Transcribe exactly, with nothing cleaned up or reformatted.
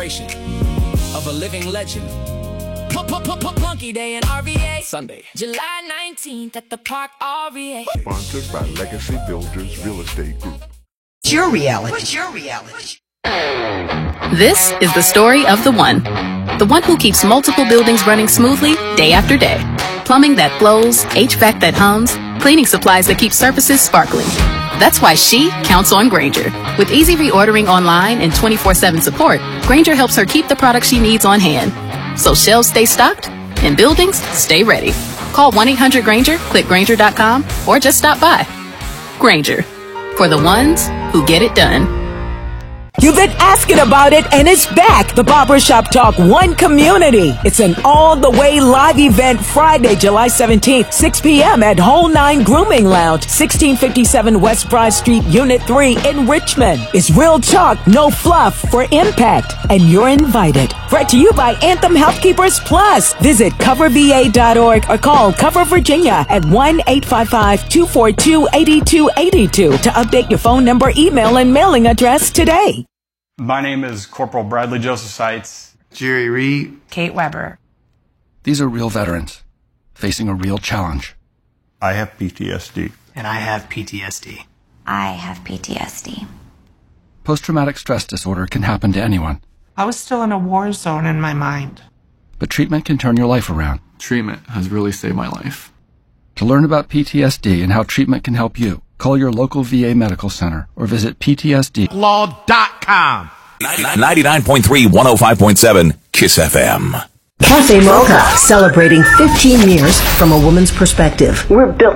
celebration of a living legend. Plunky Day in R V A, Sunday, July nineteenth at the Park R V A. Sponsored by Legacy Builders Real Estate Group. What's your reality? What's your reality? This is the story of the one. The one who keeps multiple buildings running smoothly day after day. Plumbing that flows, H V A C that hums, cleaning supplies that keep surfaces sparkling. That's why she counts on Grainger. With easy reordering online and twenty-four seven support, Grainger helps her keep the products she needs on hand. So shelves stay stocked and buildings stay ready. Call one eight hundred Grainger, click Grainger dot com, or just stop by. Grainger, for the ones who get it done. You've been asking about it, and it's back. The Barbershop Talk One Community. It's an all-the-way live event Friday, July seventeenth, six p.m. at Whole Nine Grooming Lounge, sixteen fifty-seven West Broad Street, Unit three in Richmond. It's real talk, no fluff for impact, and you're invited. Brought to you by Anthem Healthkeepers Plus. Visit cover v a dot org or call Cover Virginia at one eight five five, two four two, eight two eight two to update your phone number, email, and mailing address today. My name is Corporal Bradley Joseph Seitz. Jerry Reed. Kate Weber. These are real veterans facing a real challenge. I have P T S D. And I have P T S D. I have P T S D. Post-traumatic stress disorder can happen to anyone. I was still in a war zone in my mind. But treatment can turn your life around. Treatment has really saved my life. To learn about P T S D and how treatment can help you, call your local V A medical center or visit P T S D law dot com. ninety-nine point three, one oh five point seven Kiss F M. Cafe Mocha, celebrating fifteen years from a woman's perspective. We're built